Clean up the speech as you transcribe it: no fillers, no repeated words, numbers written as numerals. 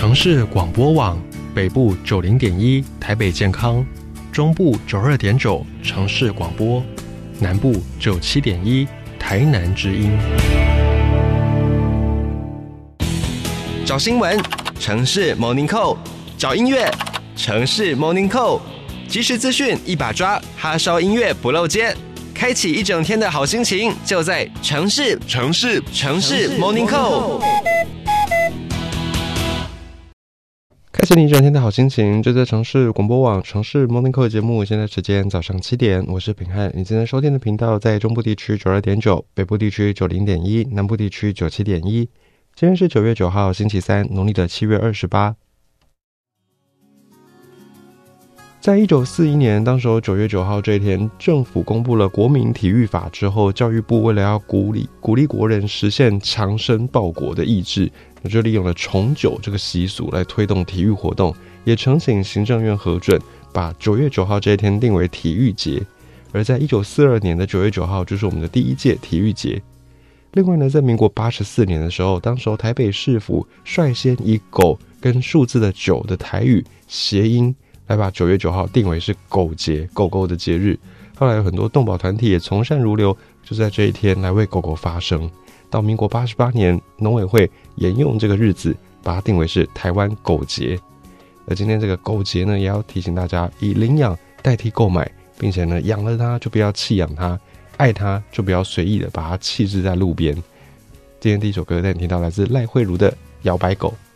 城市广播网北部90.1台北健康，中部92.9城市广播，南部97.1台南之音。 找新闻，城市 Morning Call； 找音乐，城市 Morning Call。即时资讯一把抓，哈烧音乐不漏接，开启一整天的好心情，就在城市 Morning Call。 开启你一整天的好心情，就在城市广播网城市 Morning Call 节目。现在时间早上7点，我是品汉。你现在收听的频道在中部地区92.9，北部地区90.1，南部地区97.1。今天是9月9号，星期三，农历的7月28。在1941年，当时9月9号这一天，政府公布了国民体育法之后，教育部为了要鼓励国人实现强身报国的意志，就利用了重九这个习俗来推动体育活动，也呈请行政院核准，把9月9号这一天定为体育节。而在1942年的9月9号，就是我们的第一届体育节。另外呢，在民国84年的时候，当时台北市府率先以狗跟数字的9的台语谐音，来把9月9号定为是狗节，狗狗的节日。后来有很多动保团体也从善如流，就在这一天来为狗狗发声。到民国88年，农委会沿用这个日子，把它定为是台湾狗节。而今天这个狗节呢，也要提醒大家，以领养代替购买，并且呢，养了它就不要弃养它，爱它就不要随意的把它弃置在路边。今天第一首歌带你听到来自赖慧如的《摇摆狗》。